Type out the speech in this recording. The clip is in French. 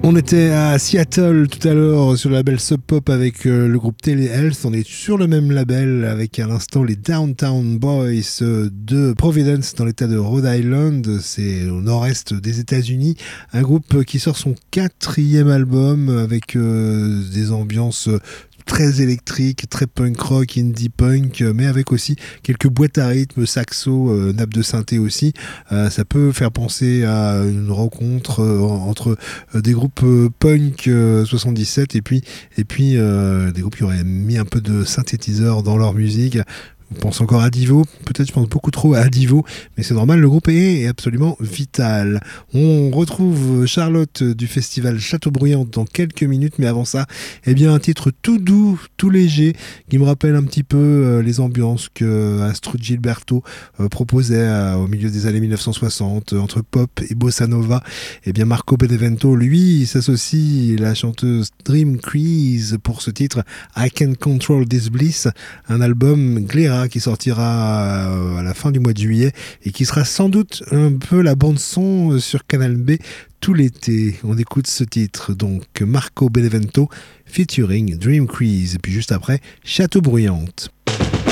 On était à Seattle tout à l'heure sur le label Sub Pop avec le groupe Telehealth. On est sur le même label avec à l'instant les Downtown Boys de Providence dans l'état de Rhode Island. C'est au nord-est des États-Unis. Un groupe qui sort son 4e album avec des ambiances très électrique, très punk rock, indie punk, mais avec aussi quelques boîtes à rythme, saxo, nappe de synthé aussi. Ça peut faire penser à une rencontre entre des groupes punk 77 et puis des groupes qui auraient mis un peu de synthétiseur dans leur musique. Je pense encore à Divo, peut-être je pense beaucoup trop à Divo, mais c'est normal, le groupe est absolument vital. On retrouve Charlotte du festival Châteaubriand dans quelques minutes, mais avant ça, eh bien un titre tout doux, tout léger, qui me rappelle un petit peu les ambiances que Astrud Gilberto proposait au milieu des années 1960, entre pop et bossa nova. Eh bien Marco Benevento, lui, s'associe la chanteuse Dream Crease pour ce titre I Can Control This Bliss, un album Glera qui sortira à la fin du mois de juillet et qui sera sans doute un peu la bande son sur Canal B tout l'été. On écoute ce titre, donc Marco Benevento featuring Dream Crease et puis juste après Châteaubriand.